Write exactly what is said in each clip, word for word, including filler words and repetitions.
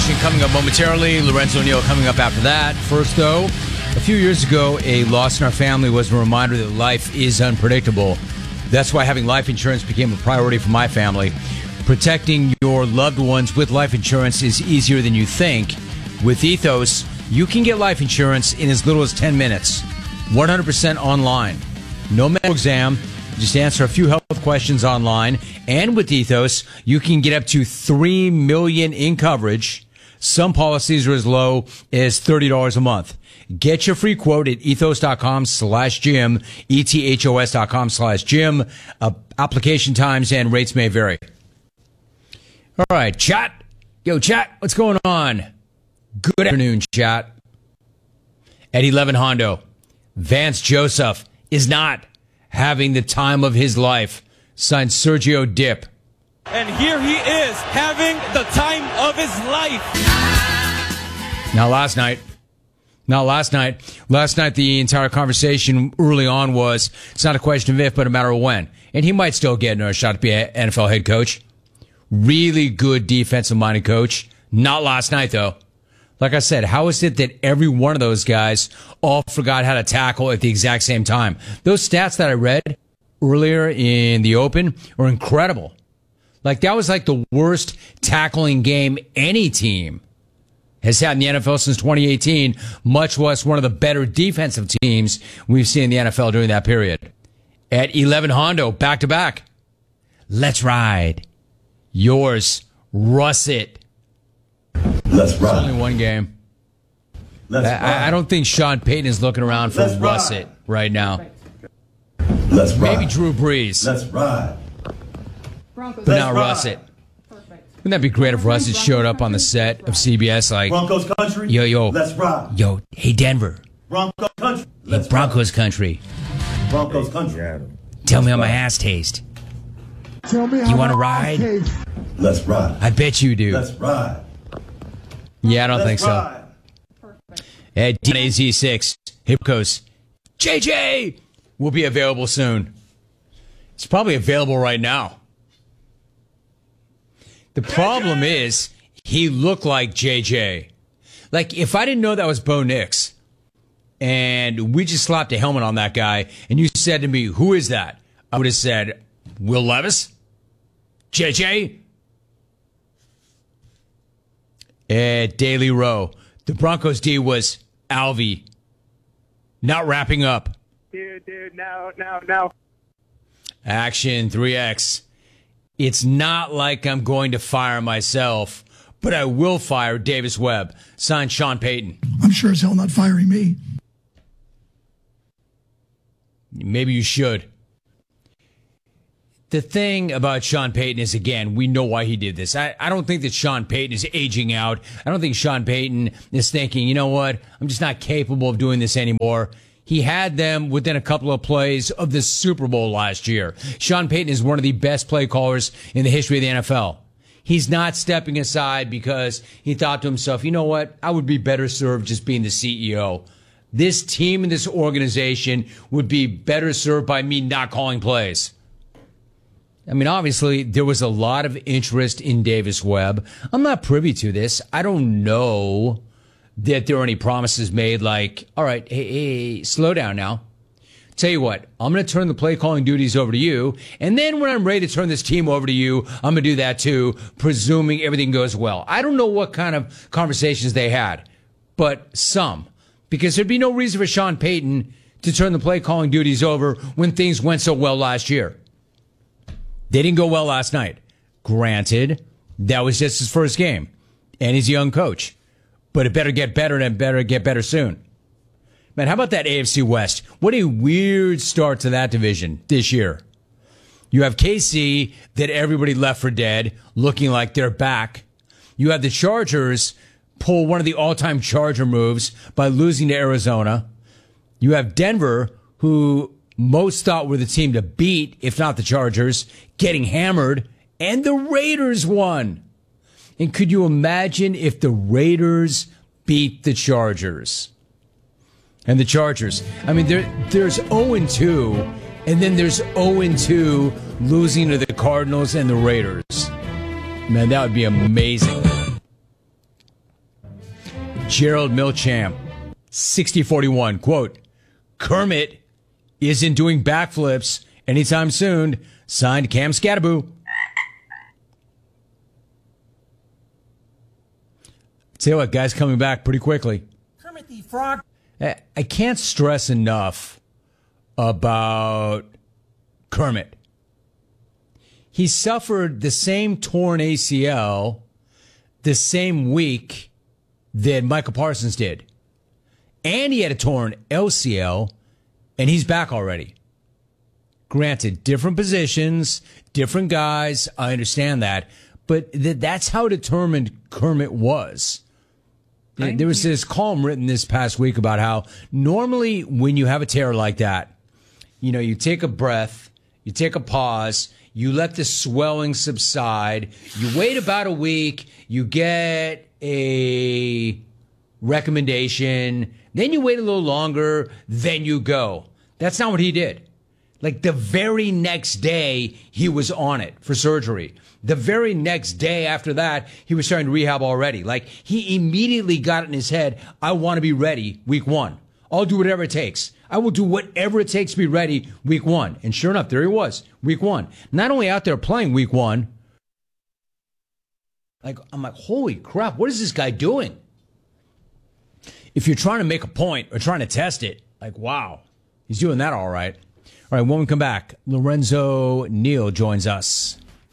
Action coming up momentarily. Lorenzo Neal coming up after that. First, though, a few years ago, a loss in our family was a reminder that life is unpredictable. That's why having life insurance became a priority for my family. Protecting your loved ones with life insurance is easier than you think. With Ethos, you can get life insurance in as little as ten minutes. one hundred percent online. No medical exam. Just answer a few health questions online. And with Ethos, you can get up to three million dollars in coverage. Some policies are as low as thirty dollars a month. Get your free quote at ethos.com slash Jim, ethos.com slash Jim. Uh, application times and rates may vary. All right, chat. Yo, chat, what's going on? Good afternoon, chat. At eleven Hondo, Vance Joseph is not having the time of his life. Signed Sergio Dip. And here he is, having the time of his life. Now, last night, now last night, last night the entire conversation early on was, it's not a question of if, but a matter of when. And he might still get another shot to be an N F L head coach. Really good defensive-minded coach. Not last night, though. Like I said, how is it that every one of those guys all forgot how to tackle at the exact same time? Those stats that I read earlier in the Open were incredible. Like, that was like the worst tackling game any team has had in the N F L since twenty eighteen, much less one of the better defensive teams we've seen in the N F L during that period. At eleven Hondo, back-to-back. Let's ride. Yours, Russet. Let's ride. It's only one game. Let's I, ride. I don't think Sean Payton is looking around for Let's Russet ride. right now. Let's ride. Maybe Drew Brees, Let's ride. Broncos. but not Let's ride. Russet. Perfect. Wouldn't that be great if Russet showed up on the set of C B S like, Broncos country. yo, yo, Let's ride. yo, hey, Denver, Broncos country. hey, Let's Broncos country, ride. Broncos country. tell me how my ass tastes. Tell me how You want to my ride? ass tastes. Let's ride. I bet you do. Let's ride. Yeah, I don't think Let's so. ride. Perfect. At D N A Z six, Hipkos, J J will be available soon. It's probably available right now. The problem is, he looked like J J. Like, if I didn't know that was Bo Nix, and we just slapped a helmet on that guy, and you said to me, who is that? I would have said, Will Levis? J J? At Daily Row, the Broncos D was Alvy. Not wrapping up. Dude, dude, no, no, no. Action three X. It's not like I'm going to fire myself, but I will fire Davis Webb. Signed, Sean Payton. I'm sure as hell not firing me. Maybe you should. The thing about Sean Payton is, again, we know why he did this. I, I don't think that Sean Payton is aging out. I don't think Sean Payton is thinking, you know what, I'm just not capable of doing this anymore. He had them within a couple of plays of the Super Bowl last year. Sean Payton is one of the best play callers in the history of the N F L. He's not stepping aside because he thought to himself, you know what, I would be better served just being the C E O. This team and this organization would be better served by me not calling plays. I mean, obviously, there was a lot of interest in Davis Webb. I'm not privy to this. I don't know that there are any promises made like, all right, hey, hey, slow down now. Tell you what, I'm going to turn the play calling duties over to you. And then when I'm ready to turn this team over to you, I'm going to do that too, presuming everything goes well. I don't know what kind of conversations they had, but some. Because there'd be no reason for Sean Payton to turn the play calling duties over when things went so well last year. They didn't go well last night. Granted, that was just his first game, and he's a young coach. But it better get better, and it better get better soon. Man, how about that A F C West? What a weird start to that division this year. You have K C that everybody left for dead, looking like they're back. You have the Chargers pull one of the all-time Charger moves by losing to Arizona. You have Denver, who most thought were the team to beat, if not the Chargers, getting hammered, and the Raiders won. And could you imagine if the Raiders beat the Chargers? And the Chargers, I mean, there, there's oh and two, and then there's oh and two losing to the Cardinals and the Raiders. Man, that would be amazing. Gerald Milchamp, sixty forty-one, quote, Kermit isn't doing backflips anytime soon. Signed, Cam Scattaboo. Tell you what, guys, coming back pretty quickly. Kermit the Frog. I can't stress enough about Kermit. He suffered the same torn A C L the same week that Michael Parsons did. And he had a torn L C L, and he's back already. Granted, different positions, different guys, I understand that. But th- that's how determined Kermit was. There was this column written this past week about how normally when you have a tear like that, you know, you take a breath, you take a pause, you let the swelling subside, you wait about a week, you get a recommendation, then you wait a little longer, then you go. That's not what he did. Like the very next day, he was on it for surgery. The very next day after that, he was starting to rehab already. Like he immediately got it in his head, I want to be ready week one. I'll do whatever it takes. I will do whatever it takes to be ready week one. And sure enough, there he was, week one. Not only out there playing week one, like I'm like, holy crap, what is this guy doing? If you're trying to make a point or trying to test it, like, wow, he's doing that all right. All right, when we come back, Lorenzo Neal joins us.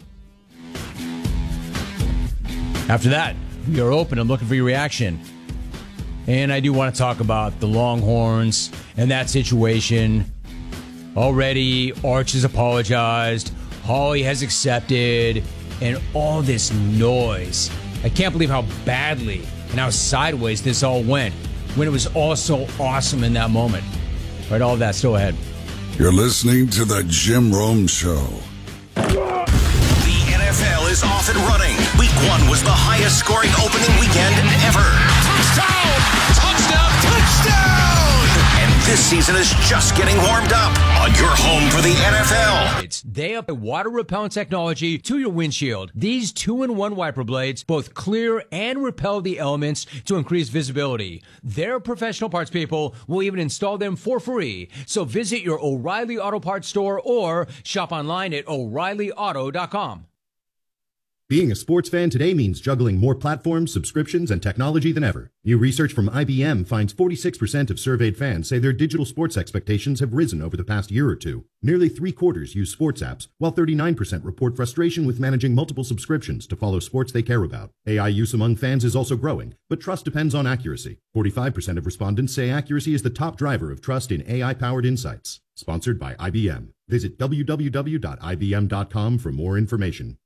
After that, we are open and looking for your reaction. And I do want to talk about the Longhorns and that situation. Already, Arch has apologized. Holly has accepted. And all this noise. I can't believe how badly and how sideways this all went when it was all so awesome in that moment. All right, all of that still ahead. You're listening to the Jim Rome Show. The N F L is off and running. Week one was the highest scoring opening weekend ever. Touchdown! Touchdown! Touchdown! And this season is just getting warmed up on your home for the N F L. They apply water repellent technology to your windshield. These two-in-one wiper blades both clear and repel the elements to increase visibility. Their professional parts people will even install them for free. So visit your O'Reilly Auto Parts store or shop online at O'Reilly Auto dot com. Being a sports fan today means juggling more platforms, subscriptions, and technology than ever. New research from I B M finds forty-six percent of surveyed fans say their digital sports expectations have risen over the past year or two. Nearly three quarters use sports apps, while thirty-nine percent report frustration with managing multiple subscriptions to follow sports they care about. A I use among fans is also growing, but trust depends on accuracy. forty-five percent of respondents say accuracy is the top driver of trust in A I-powered insights. Sponsored by I B M. Visit w w w dot i b m dot com for more information.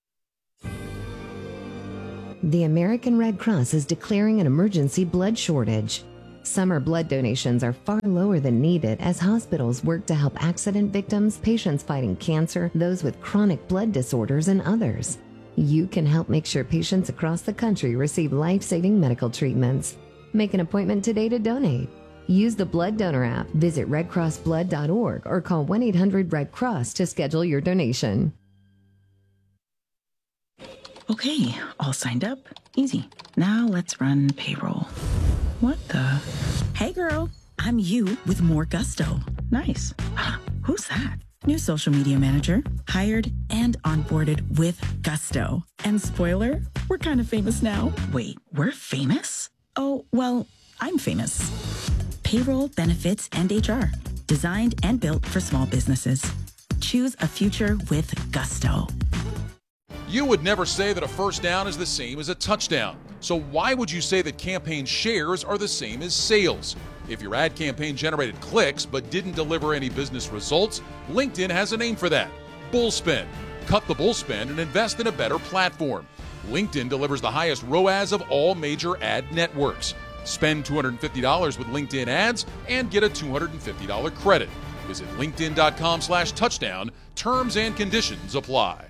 The American Red Cross is declaring an emergency blood shortage. Summer blood donations are far lower than needed as hospitals work to help accident victims, patients fighting cancer, those with chronic blood disorders, and others. You can help make sure patients across the country receive life-saving medical treatments. Make an appointment today to donate. Use the Blood Donor app, visit red cross blood dot org, or call one eight hundred red cross to schedule your donation. Okay, all signed up. Easy. Now let's run payroll. What the? Hey girl, I'm you with more gusto. Nice. Who's that? New social media manager, hired and onboarded with gusto. And spoiler, we're kind of famous now. Wait, we're famous? Oh, well, I'm famous. Payroll, benefits, and H R. Designed and built for small businesses. Choose a future with gusto. You would never say that a first down is the same as a touchdown. So why would you say that campaign shares are the same as sales? If your ad campaign generated clicks but didn't deliver any business results, LinkedIn has a name for that. Bullspend. Cut the bullspend and invest in a better platform. LinkedIn delivers the highest R O A S of all major ad networks. Spend two hundred fifty dollars with LinkedIn ads and get a two hundred fifty dollars credit. Visit linkedin.com slash touchdown. Terms and conditions apply.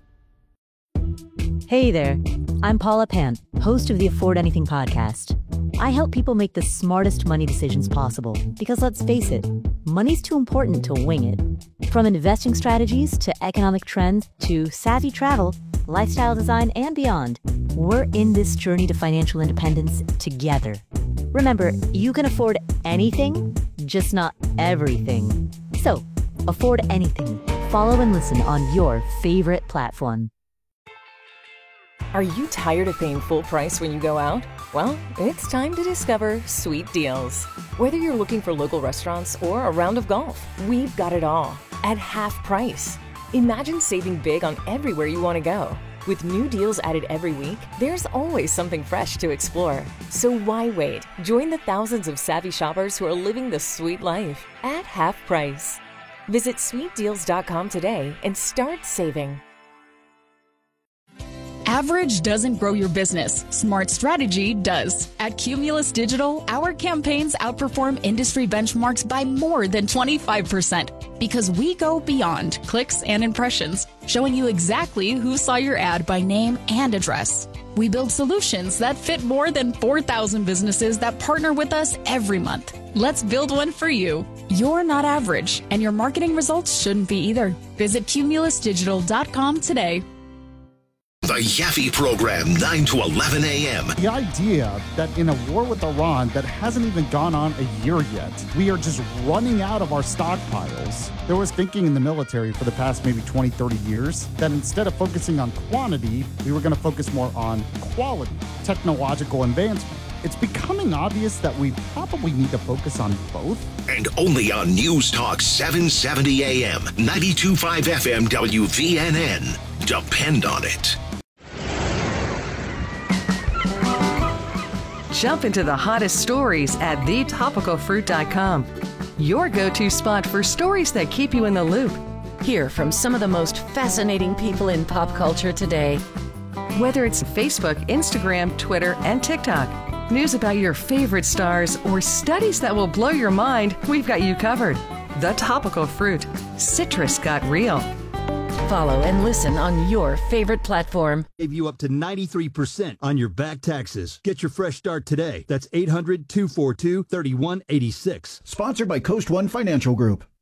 Hey there, I'm Paula Pant, host of the Afford Anything podcast. I help people make the smartest money decisions possible because let's face it, money's too important to wing it. From investing strategies to economic trends to savvy travel, lifestyle design, and beyond, we're in this journey to financial independence together. Remember, you can afford anything, just not everything. So, afford anything. Follow and listen on your favorite platform. Are you tired of paying full price when you go out? Well, it's time to discover Sweet Deals. Whether you're looking for local restaurants or a round of golf, we've got it all at half price. Imagine saving big on everywhere you want to go. With new deals added every week, there's always something fresh to explore. So why wait? Join the thousands of savvy shoppers who are living the sweet life at half price. Visit sweet deals dot com today and start saving. Average doesn't grow your business. Smart strategy does. At Cumulus Digital, our campaigns outperform industry benchmarks by more than twenty-five percent because we go beyond clicks and impressions, showing you exactly who saw your ad by name and address. We build solutions that fit more than four thousand businesses that partner with us every month. Let's build one for you. You're not average, and your marketing results shouldn't be either. Visit cumulus digital dot com today. The Yaffe Program, nine to eleven a.m. The idea that in a war with Iran that hasn't even gone on a year yet, we are just running out of our stockpiles. There was thinking in the military for the past maybe twenty, thirty years that instead of focusing on quantity, we were going to focus more on quality, technological advancement. It's becoming obvious that we probably need to focus on both. And only on News Talk seven seventy a.m., ninety-two point five F M W V N N. Depend on it. Jump into the hottest stories at the topical fruit dot com. Your go-to spot for stories that keep you in the loop. Hear from some of the most fascinating people in pop culture today. Whether it's Facebook, Instagram, Twitter, and TikTok, news about your favorite stars, or studies that will blow your mind, we've got you covered. The Topical Fruit. Citrus got real. Follow and listen on your favorite platform. Gave you up to ninety-three percent on your back taxes. Get your fresh start today. That's eight hundred, two four two, three one eight six. Sponsored by Coast One Financial Group.